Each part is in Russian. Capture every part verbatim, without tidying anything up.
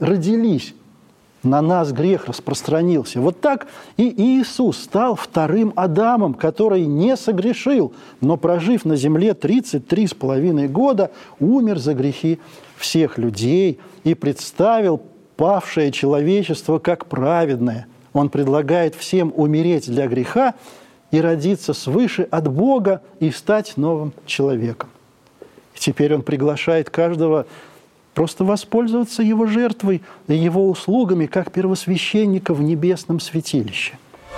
родились, на нас грех распространился. Вот так и Иисус стал вторым Адамом, который не согрешил, но, прожив на земле тридцать три с половиной года, умер за грехи всех людей и представил павшее человечество как праведное. Он предлагает всем умереть для греха и родиться свыше от Бога и стать новым человеком. И теперь Он приглашает каждого просто воспользоваться Его жертвой и Его услугами, как первосвященника в небесном святилище.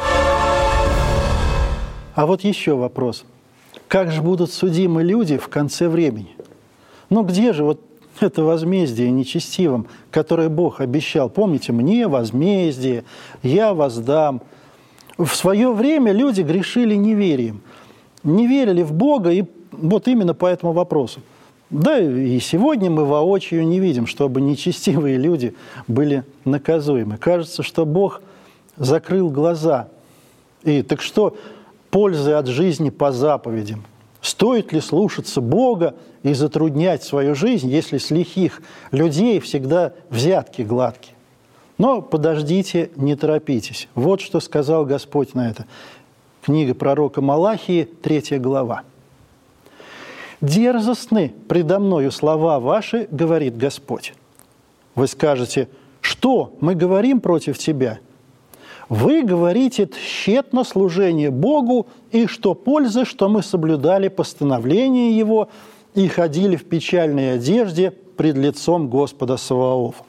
А вот еще вопрос. Как же будут судимы люди в конце времени? Ну где же вот это возмездие нечестивым, которое Бог обещал? Помните, мне возмездие, я воздам. В свое время люди грешили неверием. Не верили в Бога и вот именно по этому вопросу. Да и сегодня мы воочию не видим, чтобы нечестивые люди были наказуемы. Кажется, что Бог закрыл глаза. И так что пользы от жизни по заповедям? Стоит ли слушаться Бога и затруднять свою жизнь, если с лихих людей всегда взятки гладкие? Но подождите, не торопитесь. Вот что сказал Господь на это. Книга пророка Малахии, третья глава. «Дерзостны предо мною слова ваши, говорит Господь». Вы скажете, что мы говорим против тебя? Вы говорите тщетно служение Богу, и что пользы, что мы соблюдали постановление Его и ходили в печальной одежде пред лицом Господа Саваофа.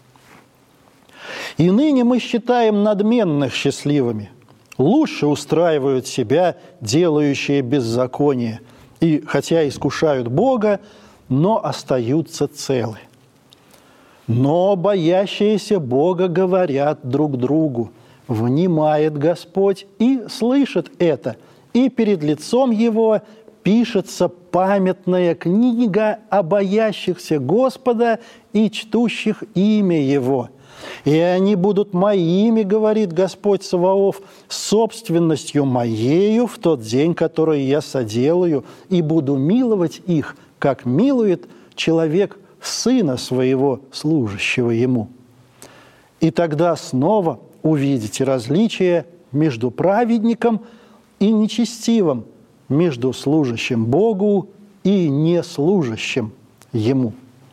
И ныне мы считаем надменных счастливыми, лучше устраивают себя делающие беззаконие, и хотя искушают Бога, но остаются целы. Но боящиеся Бога говорят друг другу, внимает Господь и слышит это, и перед лицом Его пишется памятная книга о боящихся Господа и чтущих имя Его. И они будут моими, говорит Господь Саваоф, собственностью моею в тот день, который я соделаю, и буду миловать их, как милует человек сына своего, служащего ему. И тогда снова увидите различие между праведником и нечестивым, между служащим Богу и неслужащим Ему.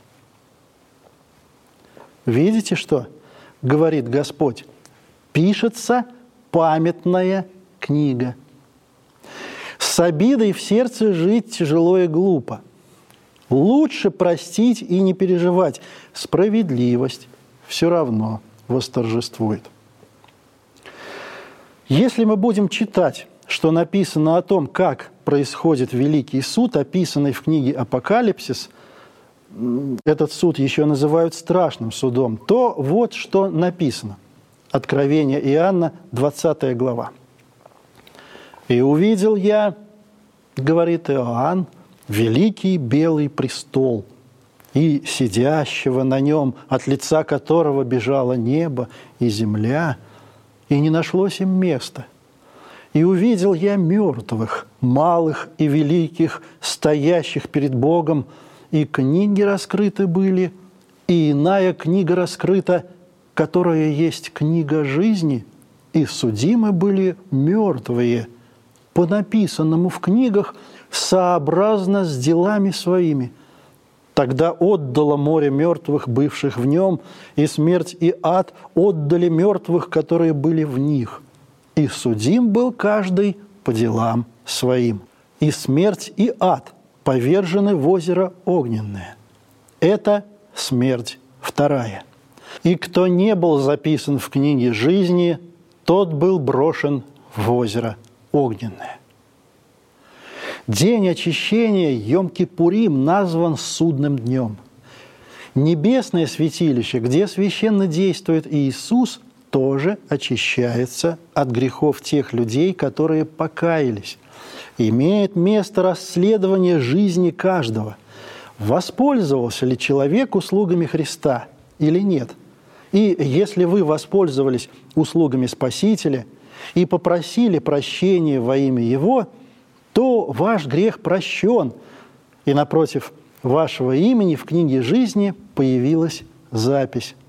Видите, что говорит Господь? Пишется памятная книга. С обидой в сердце жить тяжело и глупо. Лучше простить и не переживать. Справедливость все равно восторжествует. Если мы будем читать, что написано о том, как происходит Великий суд, описанный в книге «Апокалипсис», этот суд еще называют страшным судом, то вот что написано. Откровение Иоанна, двадцатая глава. «И увидел я, — говорит Иоанн, — великий белый престол, и сидящего на нем, от лица которого бежало небо и земля, и не нашлось им места. И увидел я мертвых, малых и великих, стоящих перед Богом, и книги раскрыты были, и иная книга раскрыта, которая есть книга жизни, и судимы были мертвые, по написанному в книгах, сообразно с делами своими. Тогда отдало море мертвых, бывших в нем, и смерть и ад отдали мертвых, которые были в них. И судим был каждый по делам своим. И смерть и ад повержены в озеро огненное. Это смерть вторая. И кто не был записан в книге жизни, тот был брошен в озеро огненное». День очищения Йом-Кипурим назван судным днем. Небесное святилище, где священно действует Иисус, тоже очищается от грехов тех людей, которые покаялись. Имеет место расследование жизни каждого. Воспользовался ли человек услугами Христа или нет? И если вы воспользовались услугами Спасителя и попросили прощения во имя Его, то ваш грех прощен, и напротив вашего имени в книге жизни появилась запись